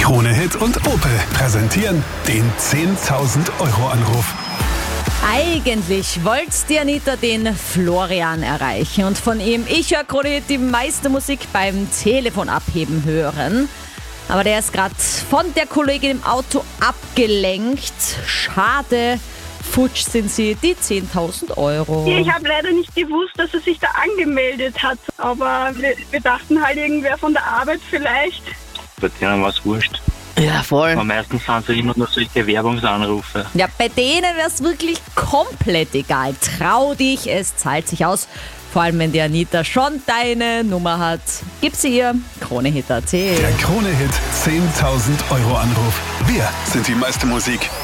Krone-Hit und Opel präsentieren den 10.000 Euro Anruf. Eigentlich wollte die Anita den Florian erreichen und von ihm, ich höre Krone-Hit, die meiste Musik beim Telefon abheben hören. Aber der ist gerade von der Kollegin im Auto abgelenkt. Schade, futsch sind sie, die 10.000 Euro. Ich habe leider nicht gewusst, dass er sich da angemeldet hat. Aber wir dachten halt, irgendwer von der Arbeit vielleicht. Bei denen war es wurscht. Ja, voll. Aber meistens sind es immer nur solche Werbungsanrufe. Ja, bei denen wäre es wirklich komplett egal. Trau dich, es zahlt sich aus. Vor allem, wenn die Anita schon deine Nummer hat. Gib sie ihr, Krone-Hit.at. Der Krone-Hit 10.000 Euro Anruf. Wir sind die meiste Musik.